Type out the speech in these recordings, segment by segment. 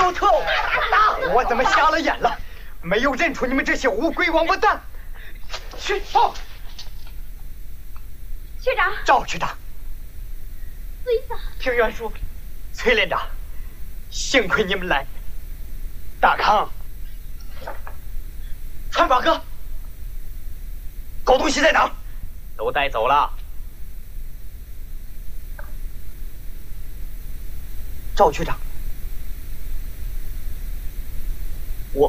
不错，我怎么瞎了眼了？没有认出你们这些乌龟王八蛋！去报。 学长， 赵局长， 崔嫂， 平原叔，崔连长，幸亏你们来。大康，川宝哥，狗东西在哪儿？ 都带走了。 赵局长， 我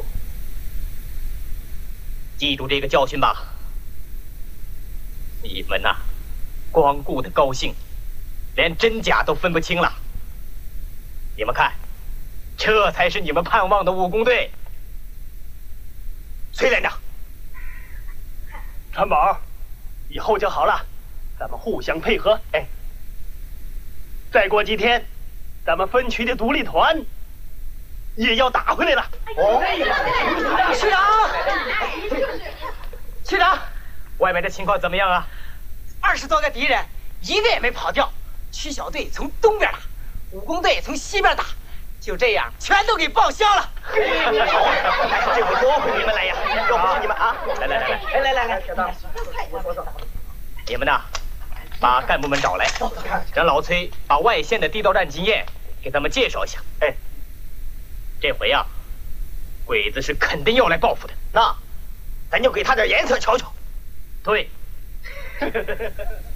记住这个教训吧。你们呐，光顾得高兴，连真假都分不清了。你们看，这才是你们盼望的武工队。崔连长， 川宝，以后就好了，咱们互相配合。哎，再过几天，咱们分区的独立团也要打回来了。 哦， 区长，区长，外面的情况怎么样啊 ？20多个敌人，一个也没跑掉。区小队从东边打，武工队从西边打，就这样全都给报销了。 这回多亏你们来呀！要不是你们啊，来，你们呐，把干部们找来，让老崔把外线的地道战经验给他们介绍一下。哎，这回啊，鬼子是肯定要来报复的， 那咱就给他点颜色瞧瞧。 对。